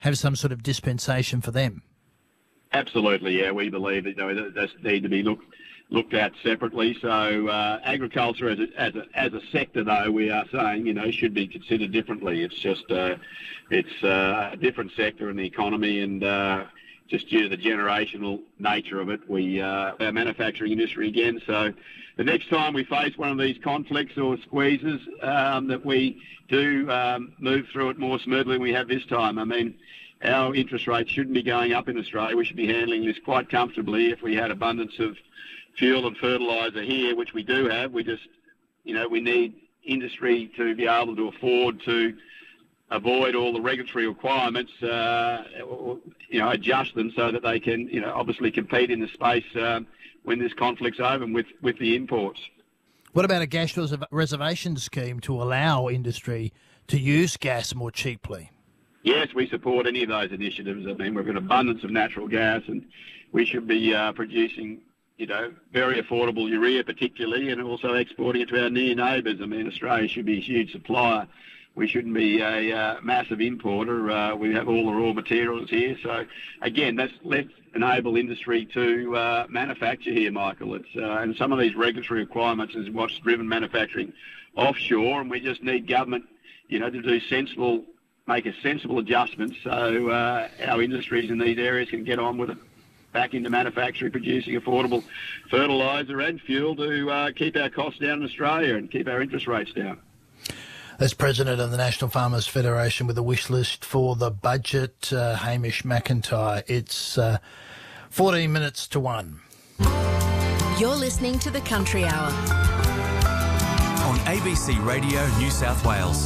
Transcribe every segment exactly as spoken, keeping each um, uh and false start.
have some sort of dispensation for them? Absolutely, yeah. We believe that, you know, that those need to be looked looked at separately. So uh, agriculture as a, as a as a sector, though, we are saying, you know, should be considered differently. It's just uh, it's uh, a different sector in the economy, and uh, just due to the generational nature of it, we uh, our manufacturing industry again. So the next time we face one of these conflicts or squeezes, um, that we do um, move through it more smoothly than we have this time. I mean, our interest rates shouldn't be going up in Australia. We should be handling this quite comfortably if we had abundance of fuel and fertiliser here, which we do have. We just, you know, we need industry to be able to afford to avoid all the regulatory requirements, uh, or, you know, adjust them so that they can, you know, obviously compete in the space um, when this conflict's over with, with the imports. What about a gas reservation scheme to allow industry to use gas more cheaply? Yes, we support any of those initiatives. I mean, we've got an abundance of natural gas, and we should be uh, producing, you know, very affordable urea particularly, and also exporting it to our near neighbours. I mean, Australia should be a huge supplier. We shouldn't be a uh, massive importer. Uh, we have all the raw materials here. So, again, that's, let's enable industry to uh, manufacture here, Michael. It's uh, and some of these regulatory requirements is what's driven manufacturing offshore, and we just need government, you know, to do sensible, make a sensible adjustment so uh, our industries in these areas can get on with it, back into manufacturing, producing affordable fertiliser and fuel to uh, keep our costs down in Australia and keep our interest rates down. As President of the National Farmers Federation with a wish list for the budget, uh, Hamish McIntyre, it's uh, fourteen minutes to one. You're listening to the Country Hour on A B C Radio New South Wales.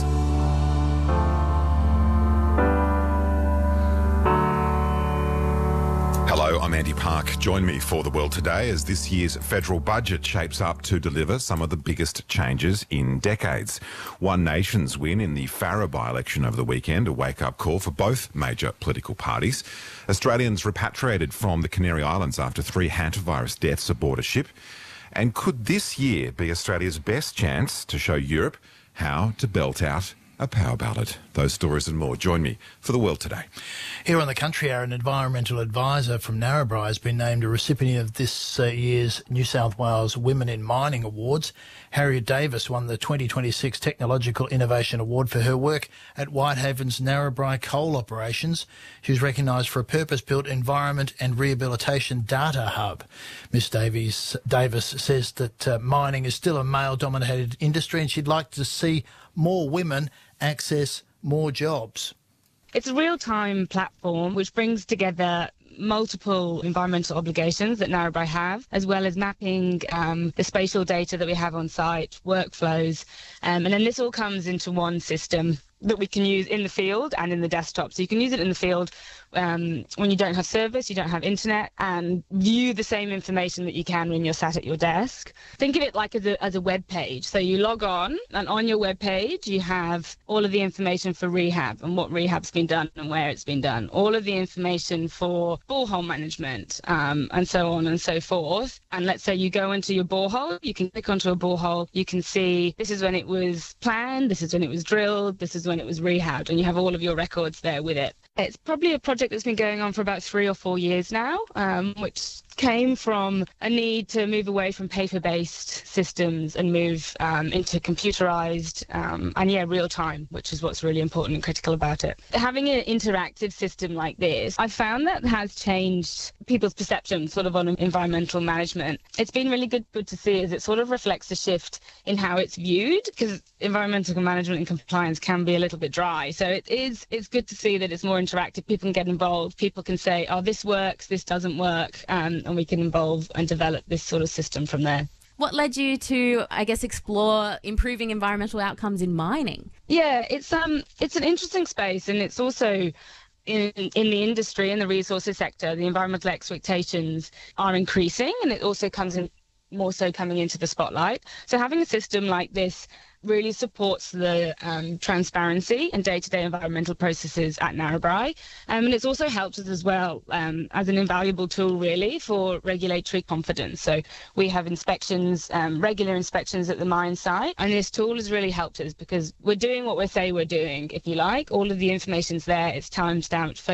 Hello, I'm Andy Park. Join me for The World Today as this year's federal budget shapes up to deliver some of the biggest changes in decades. One Nation's win in the Farrer by-election over the weekend, a wake-up call for both major political parties. Australians repatriated from the Canary Islands after three hantavirus deaths aboard a ship. And could this year be Australia's best chance to show Europe how to belt out a power ballad? Those stories and more. Join me for The World Today. Here on the Country Hour, an environmental advisor from Narrabri has been named a recipient of this uh, year's New South Wales Women in Mining Awards. Harriet Davis won the twenty twenty-six Technological Innovation Award for her work at Whitehaven's Narrabri coal operations. She was recognised for a purpose-built environment and rehabilitation data hub. Miss Davies, Davis says that uh, mining is still a male-dominated industry and she'd like to see more women access more jobs. It's a real-time platform which brings together multiple environmental obligations that Narrabri have, as well as mapping um, the spatial data that we have on site, workflows, um, and then this all comes into one system that we can use in the field and in the desktop. So you can use it in the field um, when you don't have service, you don't have internet, and view the same information that you can when you're sat at your desk. Think of it like as a, as a web page. So you log on, and on your web page you have all of the information for rehab and what rehab's been done and where it's been done, all of the information for borehole management, um, and so on and so forth. And let's say you go into your borehole, you can click onto a borehole, you can see this is when it was planned, this is when it was drilled, this is when it was rehabbed, and you have all of your records there with it. It's probably a project that's been going on for about three or four years now, um, which came from a need to move away from paper-based systems and move um, into computerized um, and, yeah, real-time, which is what's really important and critical about it. Having an interactive system like this, I found that has changed people's perception sort of on environmental management. It's been really good, good to see as it sort of reflects a shift in how it's viewed, because environmental management and compliance can be a little bit dry. So it is, it's good to see that it's more interactive. People can get involved. People can say, oh, this works, this doesn't work, um, and we can involve and develop this sort of system from there. What led you to, I guess, explore improving environmental outcomes in mining? Yeah, it's um, it's an interesting space, and it's also in in the industry, in the resources sector, the environmental expectations are increasing, and it also comes in more so coming into the spotlight. So having a system like this really supports the um, transparency and day-to-day environmental processes at Narrabri. Um, and it's also helped us as well um, as an invaluable tool really for regulatory confidence. So we have inspections, um, regular inspections at the mine site, and this tool has really helped us because we're doing what we say we're doing, if you like. All of the information's there, it's time-stamped,